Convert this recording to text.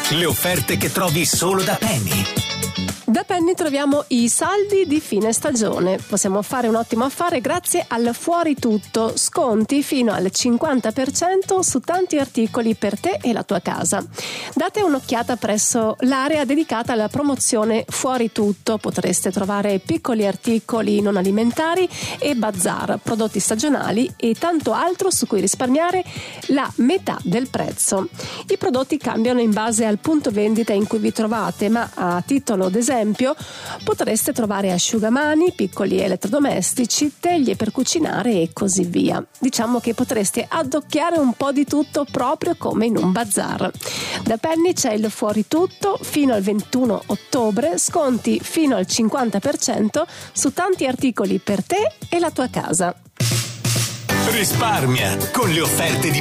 Le offerte che trovi solo da Penny. Da Penny troviamo i saldi di fine stagione. Possiamo fare un ottimo affare grazie al Fuori Tutto, sconti fino al 50% su tanti articoli per te e la tua casa. Date un'occhiata presso l'area dedicata alla promozione Fuori Tutto. Potreste trovare piccoli articoli non alimentari e bazar, prodotti stagionali e tanto altro su cui risparmiare la metà del prezzo. I prodotti cambiano in base al punto vendita in cui vi trovate, ma a titolo d'esempio potreste trovare asciugamani, piccoli elettrodomestici, teglie per cucinare e così via. Diciamo che potreste addocchiare un po' di tutto proprio come in un bazar. Da Penny c'è il Fuori Tutto fino al 21 ottobre, sconti fino al 50% su tanti articoli per te e la tua casa. Risparmia con le offerte di